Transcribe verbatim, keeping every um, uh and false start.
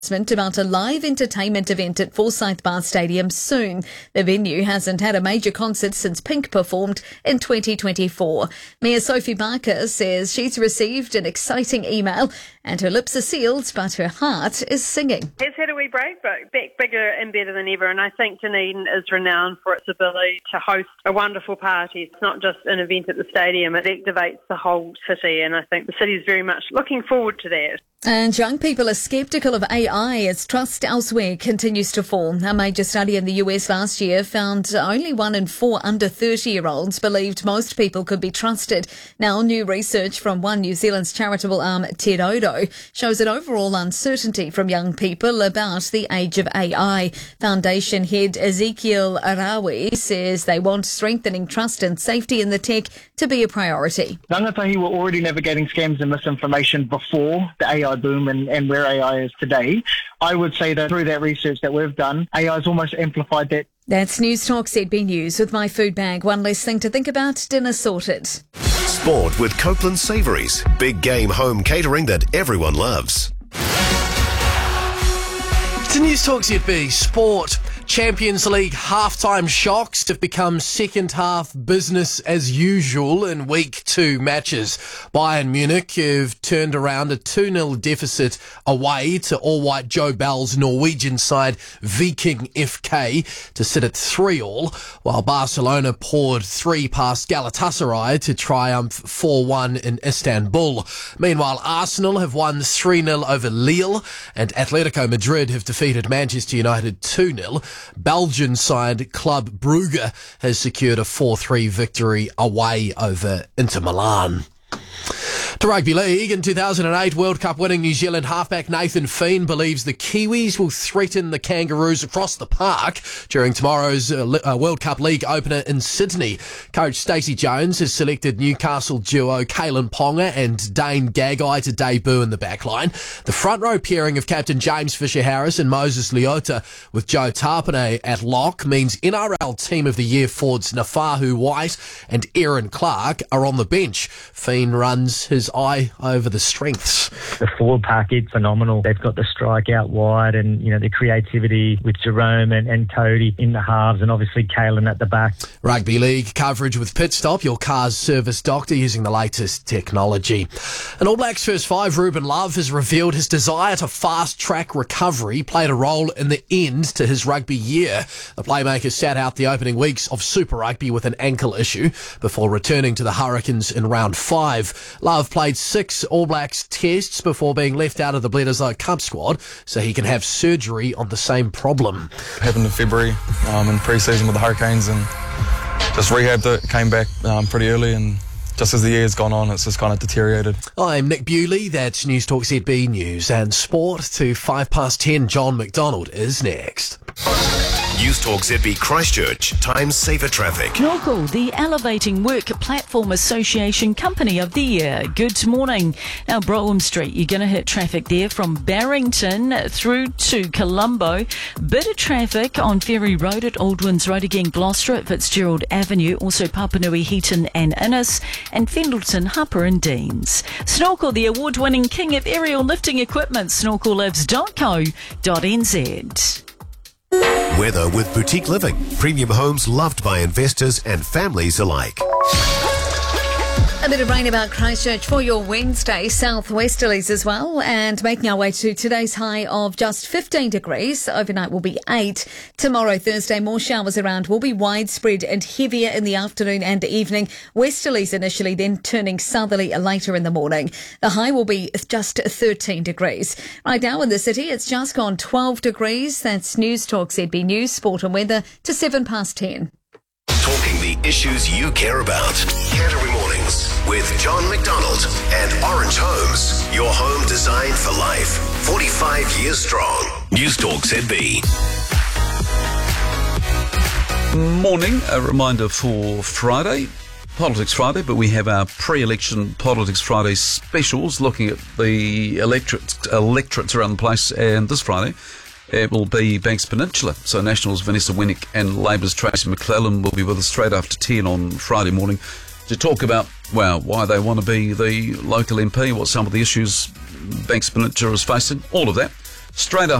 About a live entertainment event at Forsyth Bar Stadium soon. The venue hasn't had a major concert since Pink performed in twenty twenty-four. Mayor Sophie Barker says she's received an exciting email and her lips are sealed, but her heart is singing. It's had a wee break, but back bigger and better than ever. And I think Dunedin is renowned for its ability to host a wonderful party. It's not just an event at the stadium, it activates the whole city. And I think the city is very much looking forward to that. And young people are sceptical of A I as trust elsewhere continues to fall. A major study in the U S last year found only one in four under thirty-year-olds believed most people could be trusted. Now, new research from One New Zealand's charitable arm, Te Raudo, shows an overall uncertainty from young people about the age of A I. Foundation head Ezekiel Arawi says they want strengthening trust and safety in the tech to be a priority. Rangatahi were already navigating scams and misinformation before the A I boom and, and where A I is today. I would say that through that research that we've done, A I has almost amplified that. That's News Talk Z B News with My Food Bag. One less thing to think about, dinner sorted. Sport with Copeland Savouries. Big game home catering that everyone loves. It's News Talk Z B Sport. Champions League halftime shocks have become second half business as usual in week two matches. Bayern Munich have turned around a two nil deficit away to all-white Joe Bell's Norwegian side Viking F K to sit at three all, while Barcelona poured three past Galatasaray to triumph four one in Istanbul. Meanwhile, Arsenal have won three nil over Lille and Atletico Madrid have defeated Manchester United two nil. Belgian side Club Brugge has secured a four three victory away over Inter Milan. To Rugby League, in two thousand eight World Cup winning New Zealand halfback Nathan Fien believes the Kiwis will threaten the Kangaroos across the park during tomorrow's uh, uh, World Cup League opener in Sydney. Coach Stacey Jones has selected Newcastle duo Kalen Ponga and Dane Gagai to debut in the backline. The front row pairing of captain James Fisher-Harris and Moses Leota with Joe Tarpanay at lock means N R L Team of the Year forwards Nafahu White and Aaron Clark are on the bench. Fien runs his eye over the strengths. The forward pack is phenomenal. They've got the strike out wide and, you know, the creativity with Jerome and, and Cody in the halves and obviously Kalen at the back. Rugby League coverage with Pit Stop, your car's service doctor using the latest technology. And All Blacks first five, Ruben Love has revealed his desire to fast-track recovery played a role in the end to his rugby year. The playmaker sat out the opening weeks of Super Rugby with an ankle issue before returning to the Hurricanes in round five. Love played six All Blacks tests before being left out of the Bledisloe Cup squad so he can have surgery on the same problem. Happened in February um, in pre-season with the Hurricanes and just rehabbed it, came back um, pretty early and just as the year's gone on, it's just kind of deteriorated. I'm Nick Bewley, that's News Talk Z B News and Sport to five past ten. John McDonald is next. News Talk Z B Christchurch, Time Saver Traffic. Snorkel, the Elevating Work Platform Association Company of the Year. Good morning. Now, Brougham Street, you're going to hit traffic there from Barrington through to Colombo. Bit of traffic on Ferry Road at Aldwins Road again, Gloucester at Fitzgerald Avenue, also Papanui, Heaton and Innes, and Fendleton, Hupper and Deans. Snorkel, the award-winning king of aerial lifting equipment, snorkel lives dot co dot n z. Weather with Boutique Living. Premium homes loved by investors and families alike. A bit of rain about Christchurch for your Wednesday, southwesterlies as well, and making our way to today's high of just fifteen degrees. Overnight will be eight. Tomorrow, Thursday, more showers around will be widespread and heavier in the afternoon and evening. Westerlies initially, then turning southerly later in the morning. The high will be just thirteen degrees. Right now in the city, it's just gone twelve degrees. That's News Talk Z B News, Sport and Weather to seven past ten. Talking the issues you care about. Canterbury Mornings with John McDonald and Orange Homes. Your home designed for life. forty-five years strong. News Talk Z B. Morning. A reminder for Friday. Politics Friday, but we have our pre-election Politics Friday specials looking at the electorate, electorates around the place, and this Friday it will be Banks Peninsula. So Nationals' Vanessa Winnick and Labour's Tracy McClellan will be with us straight after ten on Friday morning to talk about, well, why they want to be the local M P, what some of the issues Banks Peninsula is facing, all of that. Straight up.